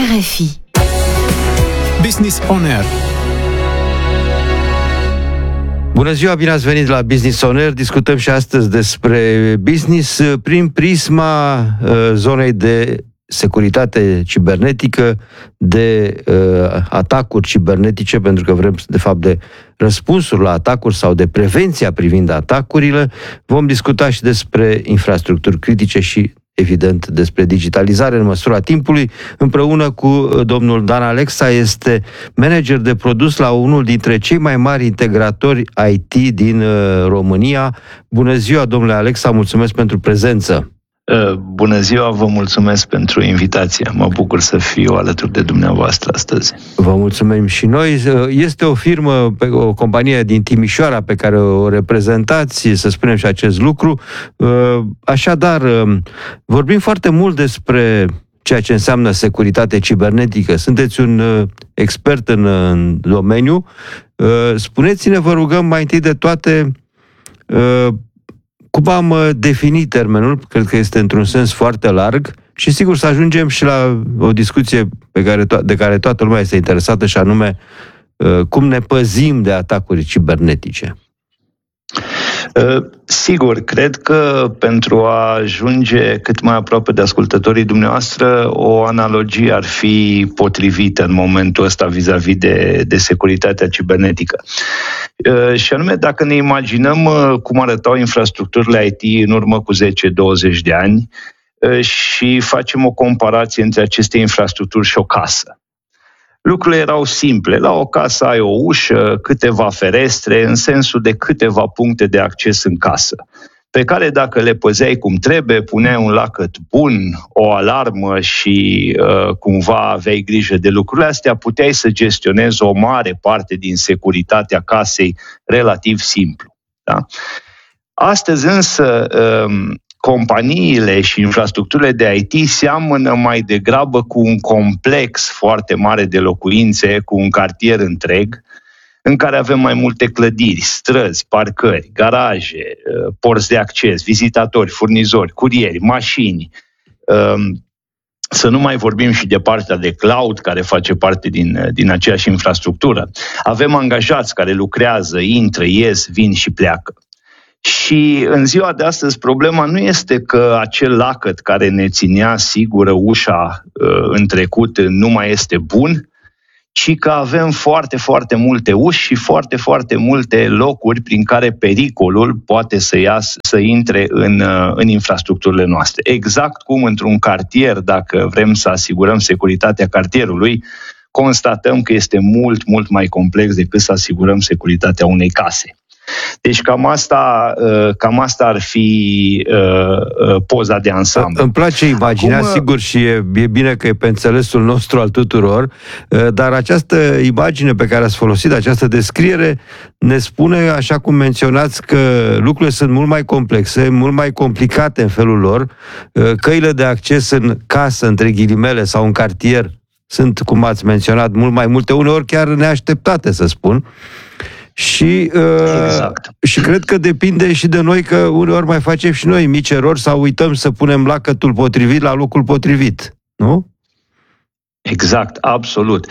RFI. Business On Air. Bună ziua, bine ați venit la Business On Air. Discutăm și astăzi despre business prin prisma zonei de securitate cibernetică, de atacuri cibernetice, pentru că vrem, de fapt, de răspunsuri la atacuri sau de prevenția privind atacurile. Vom discuta și despre infrastructuri critice și, evident, despre digitalizare în măsura timpului. Împreună cu domnul Dan Alexa, este manager de produs la unul dintre cei mai mari integratori IT din România. Bună ziua, domnule Alexa, mulțumesc pentru prezență. Bună ziua, vă mulțumesc pentru invitație. Mă bucur să fiu alături de dumneavoastră astăzi. Vă mulțumim și noi. Este o firmă, o companie din Timișoara pe care o reprezentați, să spunem și acest lucru. Așadar, vorbim foarte mult despre ceea ce înseamnă securitate cibernetică. Sunteți un expert în domeniu. Spuneți-ne, vă rugăm, mai întâi de toate, cum am definit termenul, cred că este într-un sens foarte larg și sigur să ajungem și la o discuție de care toată lumea este interesată, și anume cum ne păzim de atacuri cibernetice. Sigur, cred că pentru a ajunge cât mai aproape de ascultătorii dumneavoastră, o analogie ar fi potrivită în momentul ăsta vis-a-vis de securitatea cibernetică. Și anume, dacă ne imaginăm cum arătau infrastructurile IT în urmă cu 10-20 de ani și facem o comparație între aceste infrastructuri și o casă. Lucrurile erau simple. La o casă ai o ușă, câteva ferestre, în sensul de câteva puncte de acces în casă, pe care dacă le păzeai cum trebuie, puneai un lacăt bun, o alarmă și cumva aveai grijă de lucrurile astea, puteai să gestionezi o mare parte din securitatea casei relativ simplu. Da? Astăzi însă companiile și infrastructurile de IT seamănă mai degrabă cu un complex foarte mare de locuințe, cu un cartier întreg, în care avem mai multe clădiri, străzi, parcări, garaje, porți de acces, vizitatori, furnizori, curieri, mașini. Să nu mai vorbim și de partea de cloud, care face parte din aceeași infrastructură. Avem angajați care lucrează, intră, ies, vin și pleacă. Și în ziua de astăzi problema nu este că acel lacăt care ne ținea sigură ușa în trecut nu mai este bun, ci că avem foarte, foarte multe uși și foarte, foarte multe locuri prin care pericolul poate să intre în infrastructurile noastre. Exact cum într-un cartier, dacă vrem să asigurăm securitatea cartierului, constatăm că este mult, mult mai complex decât să asigurăm securitatea unei case. Deci cam asta ar fi poza de ansamblu. Îmi place imaginea, sigur, și e bine că e pe înțelesul nostru al tuturor, dar această imagine pe care ați folosit, această descriere, ne spune, așa cum menționați, că lucrurile sunt mult mai complexe, mult mai complicate în felul lor, căile de acces în casă, între ghilimele, sau în cartier, sunt, cum ați menționat, mult mai multe, uneori chiar neașteptate, să spun. Și, exact. Și cred că depinde și de noi, că uneori mai facem și noi mici erori sau uităm să punem lacătul potrivit la locul potrivit, nu? Exact, absolut.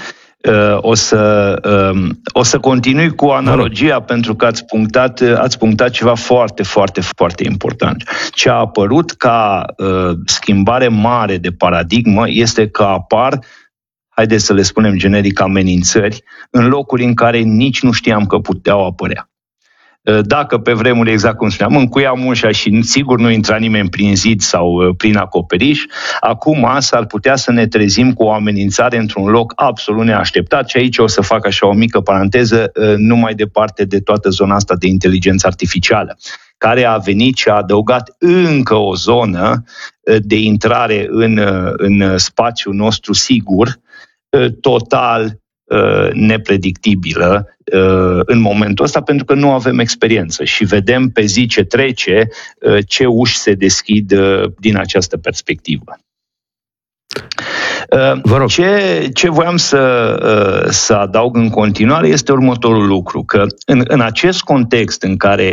O să continui cu analogia, pentru că ați punctat ceva foarte, foarte, foarte important. Ce a apărut ca schimbare mare de paradigmă este că apar, haideți să le spunem generic, amenințări în locuri în care nici nu știam că puteau apărea. Dacă pe vremuri, exact cum spuneam, încuiam ușa și sigur nu intra nimeni prin zid sau prin acoperiș, acum s-ar putea să ne trezim cu o amenințare într-un loc absolut neașteptat. Și aici o să fac așa o mică paranteză, nu mai departe de toată zona asta de inteligență artificială, care a venit și a adăugat încă o zonă de intrare în spațiul nostru sigur, total nepredictibilă în momentul ăsta, pentru că nu avem experiență și vedem pe zi ce trece ce uși se deschid din această perspectivă. Ce voiam să adaug în continuare este următorul lucru, că în acest context în care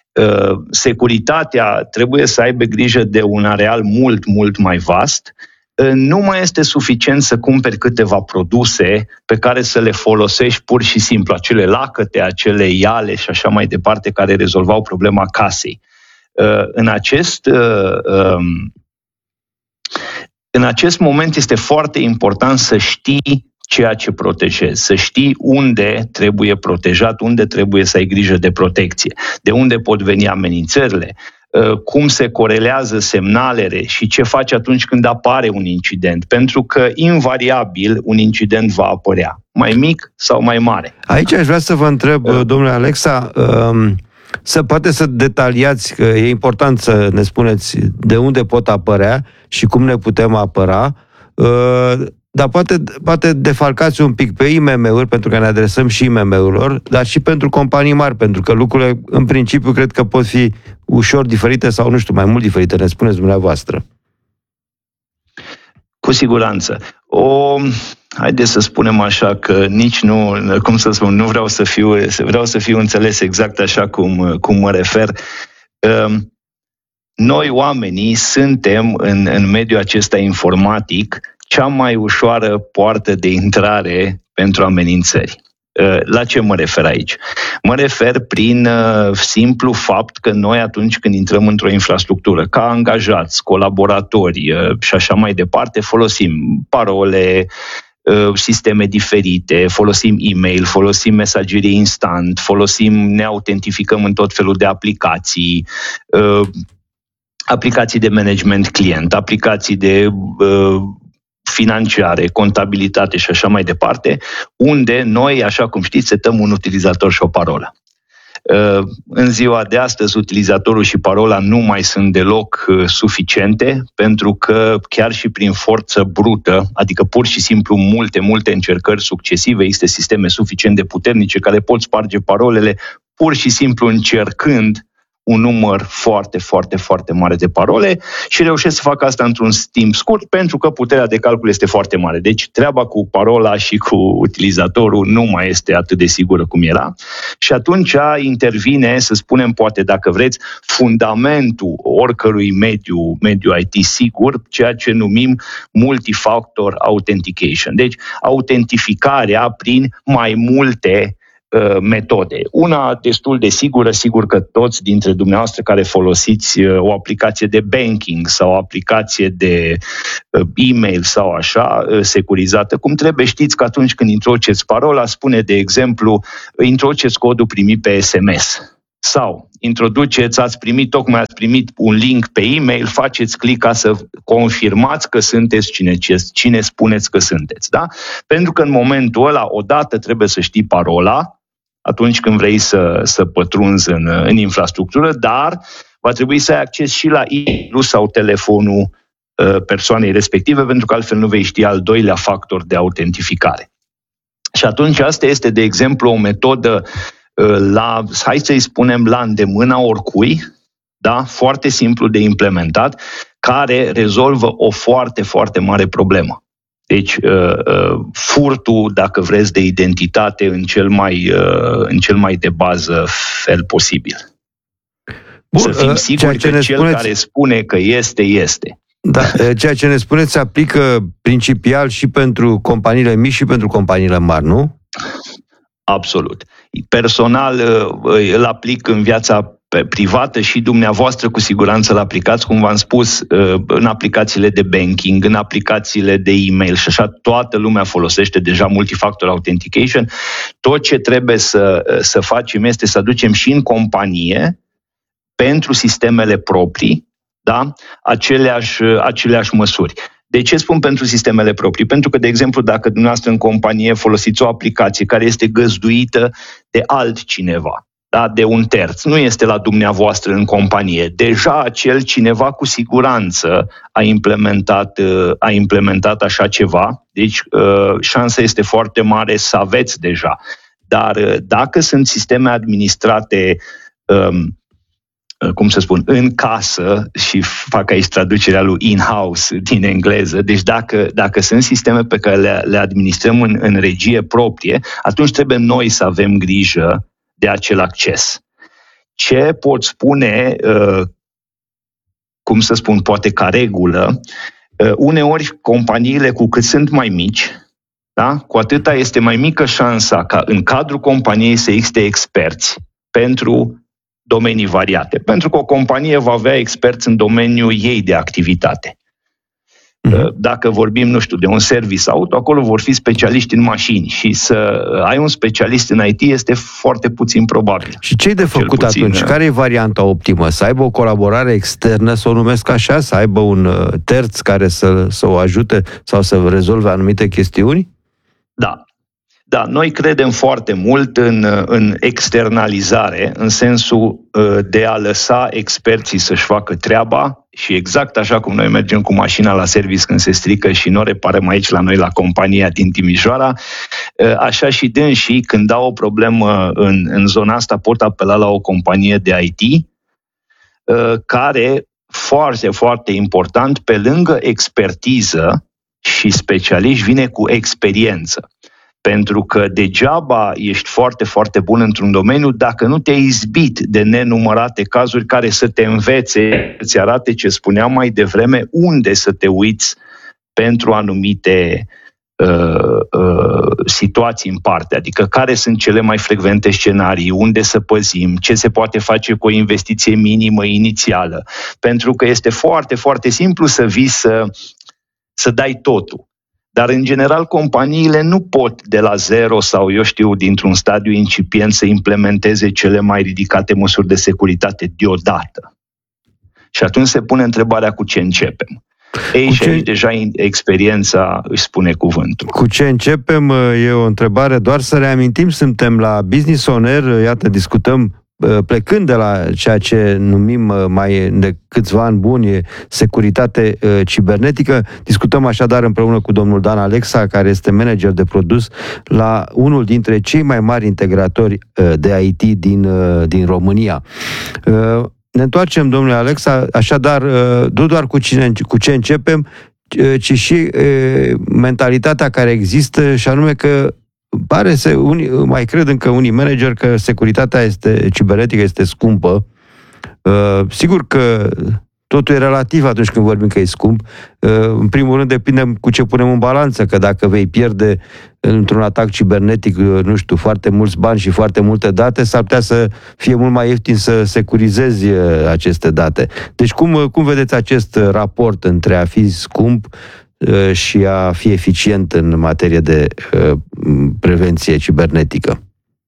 securitatea trebuie să aibă grijă de un areal mult, mult mai vast, nu mai este suficient să cumperi câteva produse pe care să le folosești pur și simplu, acele lacăte, acele iale și așa mai departe, care rezolvau problema casei. În acest moment este foarte important să știi ceea ce protejezi, să știi unde trebuie protejat, unde trebuie să ai grijă de protecție, de unde pot veni amenințările, cum se corelează semnalele și ce faci atunci când apare un incident, pentru că invariabil un incident va apărea, mai mic sau mai mare. Aici aș vrea să vă întreb, domnule Alexa, poate să detaliați, că e important să ne spuneți de unde pot apărea și cum ne putem apăra, dar poate defalcați un pic pe IMM-uri, pentru că ne adresăm și IMM-urilor, dar și pentru companii mari, pentru că lucrurile, în principiu, cred că pot fi ușor diferite sau, nu știu, mai mult diferite, ne spuneți dumneavoastră. Cu siguranță. Haideți să spunem așa că nici nu, cum să spun, nu vreau să fiu înțeles exact așa cum mă refer. Noi, oamenii, suntem în mediul acesta informatic cea mai ușoară poartă de intrare pentru amenințări. La ce mă refer aici? Mă refer prin simplu fapt că noi, atunci când intrăm într-o infrastructură, ca angajați, colaboratori și așa mai departe, folosim parole, sisteme diferite, folosim e-mail, folosim mesagerie instant, ne autentificăm în tot felul de aplicații, aplicații de management client, aplicații de financiare, contabilitate și așa mai departe, unde noi, așa cum știți, setăm un utilizator și o parolă. În ziua de astăzi, utilizatorul și parola nu mai sunt deloc suficiente, pentru că chiar și prin forță brută, adică pur și simplu multe încercări succesive, există sisteme suficient de puternice care pot sparge parolele pur și simplu încercând un număr foarte mare de parole și reușesc să facă asta într-un timp scurt, pentru că puterea de calcul este foarte mare. Deci treaba cu parola și cu utilizatorul nu mai este atât de sigură cum era și atunci intervine, să spunem, poate dacă vreți, fundamentul oricărui mediu IT sigur, ceea ce numim multifactor authentication. Deci autentificarea prin mai multe metode. Una destul de sigură, sigur că toți dintre dumneavoastră care folosiți o aplicație de banking sau o aplicație de e-mail sau așa, securizată cum trebuie, știți că atunci când introduceți parola, spune de exemplu, introduceți codul primit pe SMS. Sau tocmai ați primit un link pe e-mail, faceți click ca să confirmați că sunteți cine spuneți că sunteți. Da? Pentru că în momentul ăla, odată trebuie să știi parola, atunci când vrei să pătrunzi în infrastructură, dar va trebui să ai acces și la e-mail sau telefonul persoanei respective, pentru că altfel nu vei ști al doilea factor de autentificare. Și atunci asta este, de exemplu, o metodă hai să-i spunem, la îndemâna oricui, da? Foarte simplu de implementat, care rezolvă o foarte mare problemă. Deci, furtul, dacă vreți, de identitate în cel mai de bază fel posibil. Bun, să fim siguri că cel care spune că este. Da, ceea ce ne spuneți se aplică principial și pentru companiile mici și pentru companiile mari, nu? Absolut. Personal îl aplic în viața privată și dumneavoastră cu siguranță îl aplicați, cum v-am spus, în aplicațiile de banking, în aplicațiile de e-mail și așa, toată lumea folosește deja multifactor authentication. Tot ce trebuie să facem este să aducem și în companie, pentru sistemele proprii, da, aceleași măsuri. De ce spun pentru sistemele proprii? Pentru că, de exemplu, dacă dumneavoastră în companie folosiți o aplicație care este găzduită de altcineva, da, de un terț, nu este la dumneavoastră în companie, deja acel cineva cu siguranță a implementat așa ceva, deci șansa este foarte mare să aveți deja. Dar dacă sunt sisteme administrate în casă, și fac aici traducerea lui in-house din engleză, deci dacă sunt sisteme pe care le administrăm în regie proprie, atunci trebuie noi să avem grijă de acel acces. Ce pot spune, poate ca regulă, Uneori, companiile, cu cât sunt mai mici, da? Cu atâta este mai mică șansa ca în cadrul companiei să existe experți pentru domenii variate. Pentru că o companie va avea experți în domeniul ei de activitate. Dacă vorbim, nu știu, de un service auto, acolo vor fi specialiști în mașini și să ai un specialist în IT este foarte puțin probabil. Și ce-i de făcut atunci? Care e varianta optimă? Să aibă o colaborare externă, să o numesc așa, să aibă un terț care să o ajute sau să rezolve anumite chestiuni? Da, noi credem foarte mult în externalizare, în sensul de a lăsa experții să-și facă treaba și exact așa cum noi mergem cu mașina la service când se strică și nu o reparăm aici la noi la compania din Timișoara, așa și dânsii când au o problemă în zona asta pot apela la o companie de IT care, foarte, foarte important, pe lângă expertiză și specialiști, vine cu experiență. Pentru că degeaba ești foarte, foarte bun într-un domeniu dacă nu te-ai izbit de nenumărate cazuri care să te învețe, îți arate ce spuneam mai devreme, unde să te uiți pentru anumite situații în parte, adică care sunt cele mai frecvente scenarii, unde să păzim, ce se poate face cu o investiție minimă inițială. Pentru că este foarte, foarte simplu să vii să dai totul. Dar, în general, companiile nu pot de la zero sau, eu știu, dintr-un stadiu incipient să implementeze cele mai ridicate măsuri de securitate deodată. Și atunci se pune întrebarea cu ce începem. Și aici deja experiența își spune cuvântul. Cu ce începem e o întrebare. Doar să reamintim, suntem la Business On Air, iată, discutăm plecând de la ceea ce numim mai de câțiva ani buni securitate cibernetică. Discutăm așadar împreună cu domnul Dan Alexa, care este manager de produs la unul dintre cei mai mari integratori de IT din România. Ne întoarcem, domnule Alexa, așadar, nu doar cu ce începem, ci și mentalitatea care există, și anume că mai cred încă unii manageri că securitatea cibernetică este scumpă. Sigur că totul e relativ atunci când vorbim că e scump. În primul rând depinde cu ce punem în balanță, că dacă vei pierde într-un atac cibernetic, nu știu, foarte mulți bani și foarte multe date, s-ar putea să fie mult mai ieftin să securizezi aceste date. Deci cum vedeți acest raport între a fi scump și a fi eficient în materie de prevenție cibernetică?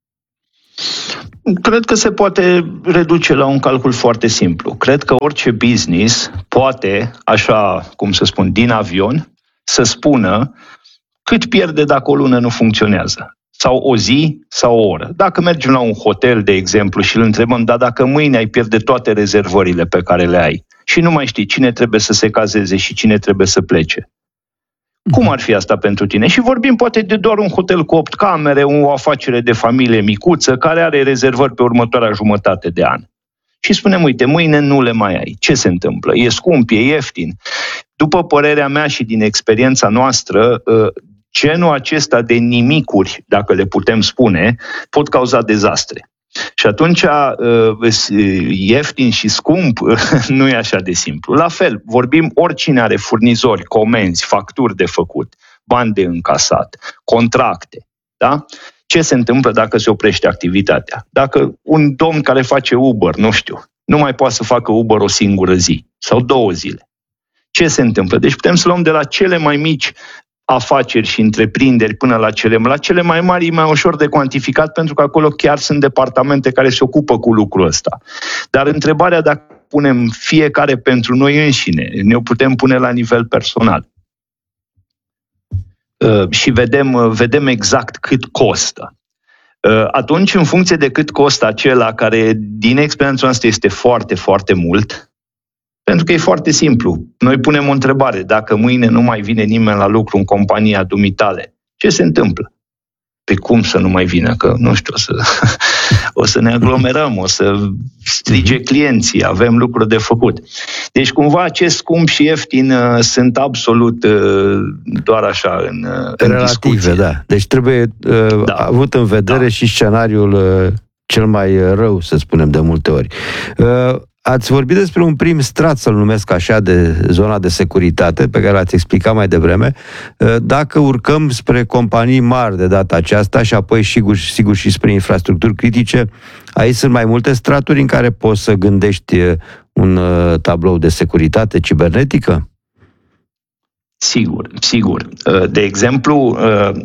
Cred că se poate reduce la un calcul foarte simplu. Cred că orice business poate, așa cum să spun, din avion, să spună cât pierde dacă o lună nu funcționează. Sau o zi, sau o oră. Dacă mergem la un hotel, de exemplu, și îl întrebăm, dacă mâine ai pierde toate rezervările pe care le ai și nu mai știi cine trebuie să se cazeze și cine trebuie să plece, cum ar fi asta pentru tine? Și vorbim poate de doar un hotel cu 8 camere, o afacere de familie micuță, care are rezervări pe următoarea jumătate de an. Și spunem, uite, mâine nu le mai ai. Ce se întâmplă? E scump, e ieftin? După părerea mea și din experiența noastră, genul acesta de nimicuri, dacă le putem spune, pot cauza dezastre. Și atunci, ieftin și scump nu e așa de simplu. La fel, vorbim oricine are furnizori, comenzi, facturi de făcut, bani de încasat, contracte. Da? Ce se întâmplă dacă se oprește activitatea? Dacă un domn care face Uber, nu știu, nu mai poate să facă Uber o singură zi sau 2 zile. Ce se întâmplă? Deci putem să luăm de la cele mai mici afaceri și întreprinderi până la cele mai mari, e mai ușor de cuantificat, pentru că acolo chiar sunt departamente care se ocupă cu lucrul ăsta. Dar întrebarea, dacă punem fiecare pentru noi înșine, ne-o putem pune la nivel personal. Și vedem exact cât costă. Atunci, în funcție de cât costă acela, care din experiența noastră este foarte, foarte mult, pentru că e foarte simplu. Noi punem o întrebare. Dacă mâine nu mai vine nimeni la lucru în compania dumitale, ce se întâmplă? Pe cum să nu mai vină? Că, nu știu, o să ne aglomerăm, o să strige clienții, avem lucruri de făcut. Deci, cumva, acest scump și ieftin sunt absolut doar așa în relative, discuție. Da. Deci trebuie avut în vedere și scenariul cel mai rău, să spunem de multe ori. ați vorbit despre un prim strat, să-l numesc așa, de zona de securitate, pe care l-ați explicat mai devreme. Dacă urcăm spre companii mari de data aceasta și apoi, sigur și spre infrastructuri critice, aici sunt mai multe straturi în care poți să gândești un tablou de securitate cibernetică? Sigur. De exemplu,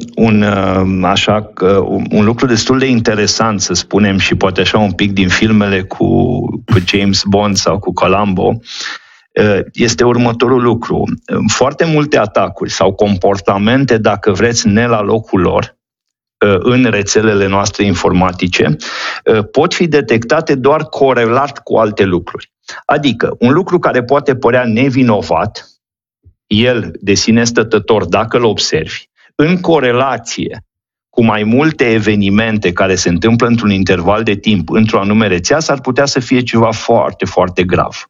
un lucru destul de interesant, să spunem, și poate așa un pic din filmele cu James Bond sau cu Columbo, este următorul lucru. Foarte multe atacuri sau comportamente, dacă vreți, ne la locul lor, în rețelele noastre informatice, pot fi detectate doar corelat cu alte lucruri. Adică, un lucru care poate părea nevinovat, el de sine stătător, dacă îl observi, în corelație cu mai multe evenimente care se întâmplă într-un interval de timp, într-o anume rețea, s-ar putea să fie ceva foarte, foarte grav.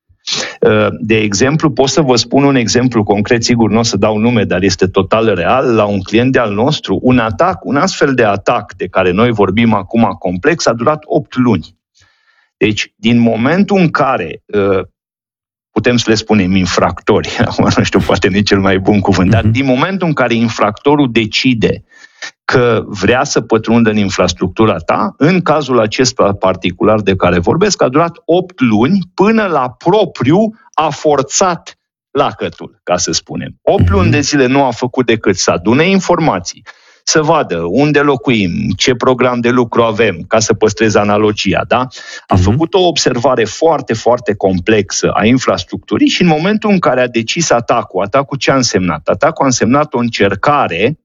De exemplu, pot să vă spun un exemplu concret, sigur nu o să dau nume, dar este total real, la un client de-al nostru, un astfel de atac de care noi vorbim acum complex, a durat 8 luni. Deci, din momentul în care putem să le spunem infractori, nu știu, poate nici cel mai bun cuvânt, dar din momentul în care infractorul decide că vrea să pătrundă în infrastructura ta, în cazul acesta particular de care vorbesc, a durat 8 luni până la propriu a forțat lacătul, ca să spunem. 8 luni de zile nu a făcut decât să adune informații, să vadă unde locuim, ce program de lucru avem, ca să păstrez analogia, da? A făcut o observare foarte, foarte complexă a infrastructurii și în momentul în care a decis atacul ce a însemnat? Atacul a însemnat o încercare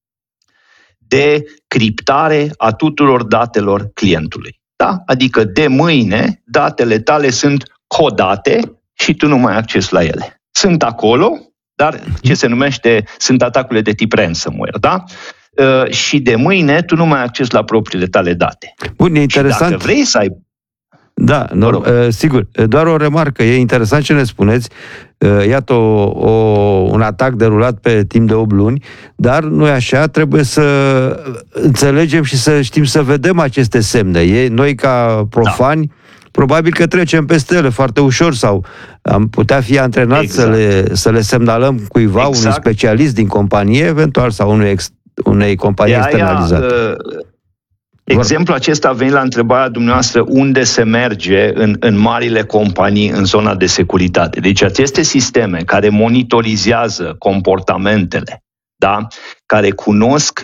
de criptare a tuturor datelor clientului. Da? Adică de mâine datele tale sunt codate și tu nu mai ai acces la ele. Sunt acolo, dar ce se numește, sunt atacurile de tip ransomware, da? Și de mâine tu nu mai ai acces la propriile tale date. Bun, e interesant. Și dacă vrei să ai... Da, sigur. Doar o remarcă. E interesant ce ne spuneți. Iată un atac derulat pe timp de 8 luni, dar nu e așa, trebuie să înțelegem și să știm să vedem aceste semne. Noi, ca profani, probabil că trecem peste ele foarte ușor sau am putea fi antrenați să le semnalăm cuiva, unui specialist din companie, eventual, sau unei companii externalizate. Exemplul acesta a venit la întrebarea dumneavoastră unde se merge în marile companii în zona de securitate. Deci aceste sisteme care monitorizează comportamentele, da? Care cunosc,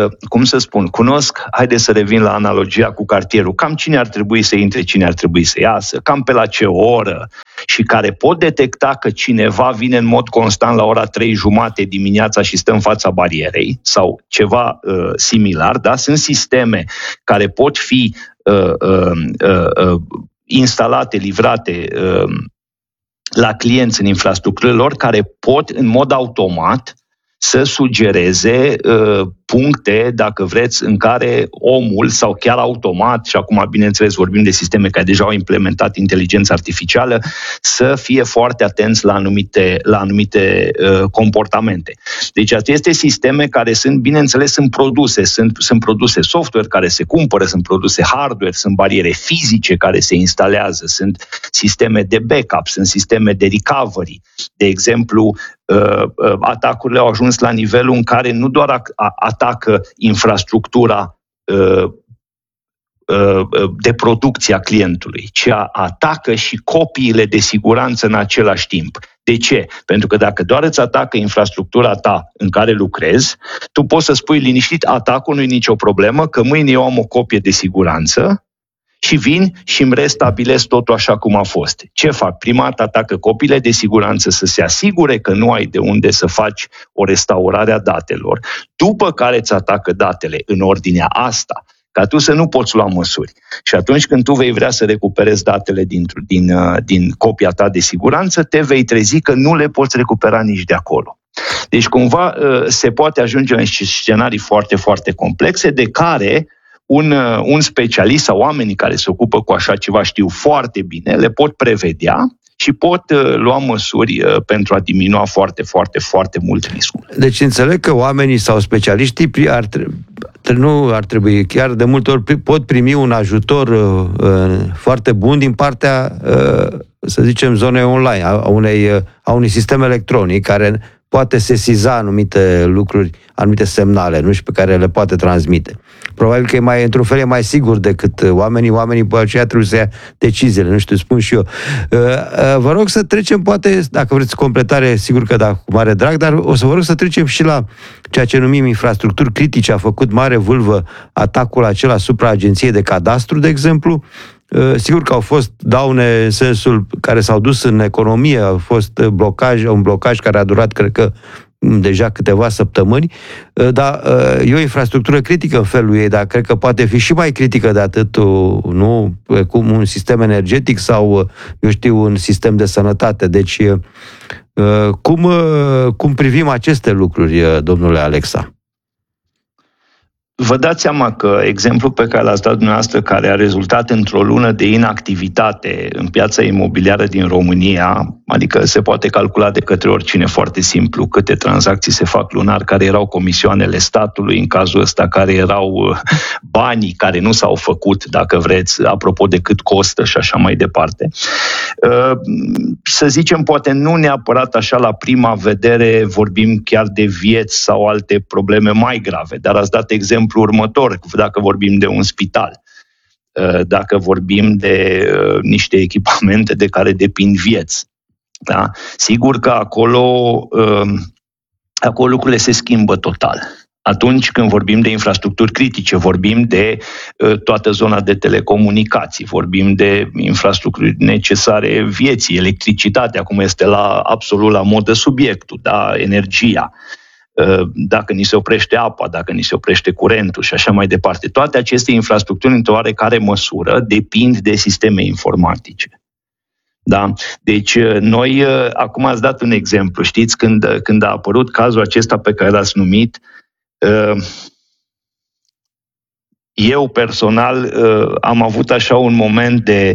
haideți să revin la analogia cu cartierul, cam cine ar trebui să intre, cine ar trebui să iasă, cam pe la ce oră, și care pot detecta că cineva vine în mod constant la ora 3:30 dimineața și stă în fața barierei sau ceva similar, da? Sunt sisteme care pot fi instalate, livrate la clienți în infrastructurile lor, care pot în mod automat să sugereze puncte, dacă vreți, în care omul sau chiar automat, și acum bineînțeles vorbim de sisteme care deja au implementat inteligența artificială, să fie foarte atenți la anumite comportamente. Deci aceste sisteme care sunt, bineînțeles, sunt produse software care se cumpără, sunt produse hardware, sunt bariere fizice care se instalează, sunt sisteme de backup, sunt sisteme de recovery. De exemplu, atacurile au ajuns la nivelul în care nu doar atacă infrastructura de producție a clientului, ci atacă și copiile de siguranță în același timp. De ce? Pentru că dacă doar îți atacă infrastructura ta în care lucrezi, tu poți să spui liniștit, atacul nu e nicio problemă, că mâine eu am o copie de siguranță și vin și îmi restabilesc totul așa cum a fost. Ce fac? Prima dată atacă copiile de siguranță să se asigure că nu ai de unde să faci o restaurare a datelor, după care îți atacă datele în ordinea asta, ca tu să nu poți lua măsuri. Și atunci când tu vei vrea să recuperezi datele din copia ta de siguranță, te vei trezi că nu le poți recupera nici de acolo. Deci cumva se poate ajunge în scenarii foarte, foarte complexe, de care un specialist sau oamenii care se ocupă cu așa ceva știu foarte bine, le pot prevedea și pot lua măsuri pentru a diminua foarte, foarte, foarte mult riscul. Deci înțeleg că oamenii sau specialiștii nu ar trebui, chiar de multe ori pot primi un ajutor foarte bun din partea, să zicem, zonei online, a unui sistem electronic care poate sesiza anumite lucruri, anumite semnale, nu știu, pe care le poate transmite. Probabil că într-un fel e mai sigur decât oamenii pe aceea trebuie să ia deciziile, nu știu, spun și eu. Vă rog să trecem, poate, dacă vreți completare, sigur că da, cu mare drag, dar o să vă rog să trecem și la ceea ce numim infrastructuri critice. A făcut mare vâlvă atacul acela asupra Agenției de Cadastru, de exemplu. Sigur că au fost daune în sensul care s-au dus în economie, a fost un blocaj care a durat, cred că, deja câteva săptămâni, dar e o infrastructură critică în felul ei, dar cred că poate fi și mai critică de atât, nu, cum un sistem energetic sau, eu știu, un sistem de sănătate. Deci, cum privim aceste lucruri, domnule Alexa? Vă dați seama că exemplul pe care l-ați dat dumneavoastră, care a rezultat într-o lună de inactivitate în piața imobiliară din România, adică se poate calcula de către oricine foarte simplu câte tranzacții se fac lunar, care erau comisioanele statului în cazul ăsta, care erau banii care nu s-au făcut, dacă vreți, apropo de cât costă și așa mai departe. Să zicem, poate nu neapărat așa la prima vedere vorbim chiar de vieți sau alte probleme mai grave, dar ați dat exemplu următor, dacă vorbim de un spital, dacă vorbim de niște echipamente de care depind vieți. Da? Sigur că acolo lucrurile se schimbă total. Atunci când vorbim de infrastructuri critice, vorbim de toată zona de telecomunicații, vorbim de infrastructuri necesare vieții, electricitatea, cum este absolut la modă subiectul, da? Energia. Dacă ni se oprește apa, dacă ni se oprește curentul și așa mai departe. Toate aceste infrastructuri, într-o oarecare măsură, depind de sisteme informatice. Da? Deci, noi, acum ați dat un exemplu, știți, când a apărut cazul acesta pe care l-ați numit, eu personal am avut așa un moment de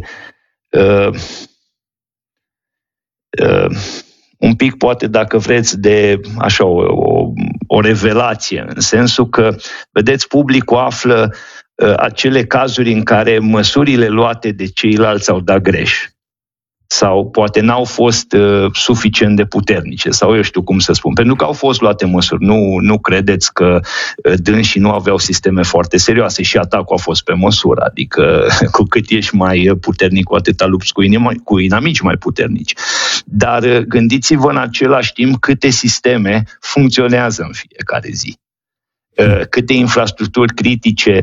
un pic, poate, dacă vreți, de așa o revelație, în sensul că, vedeți, publicul află acele cazuri în care măsurile luate de ceilalți au dat greș sau poate n-au fost suficient de puternice, sau eu știu cum să spun, pentru că au fost luate măsuri. Nu credeți că dânsii nu aveau sisteme foarte serioase și atacul a fost pe măsură, adică cu cât ești mai puternic, cu atâta lupți cu inamici mai puternici. Dar gândiți-vă în același timp câte sisteme funcționează în fiecare zi. Câte infrastructuri critice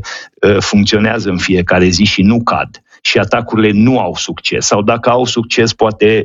funcționează în fiecare zi și nu cad. Și atacurile nu au succes. Sau dacă au succes, poate